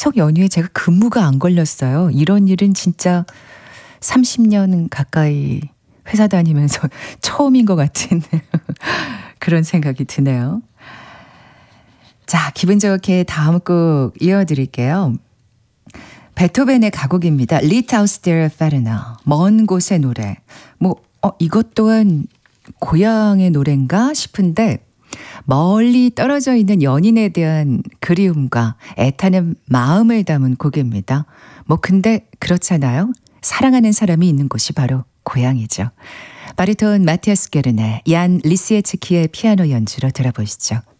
추석 연휴에 제가 근무가 안 걸렸어요. 이런 일은 진짜 30년 가까이 회사 다니면서 처음인 것 같은 그런 생각이 드네요. 자, 기분 좋게 다음 곡 이어드릴게요. 베토벤의 가곡입니다. Lithaus der Ferne. 먼 곳의 노래. 이것 또한 고향의 노래인가 싶은데 멀리 떨어져 있는 연인에 대한 그리움과 애타는 마음을 담은 곡입니다. 근데 그렇잖아요. 사랑하는 사람이 있는 곳이 바로 고향이죠. 바리톤 마티아스 게르네, 얀 리시에츠키의 피아노 연주로 들어보시죠.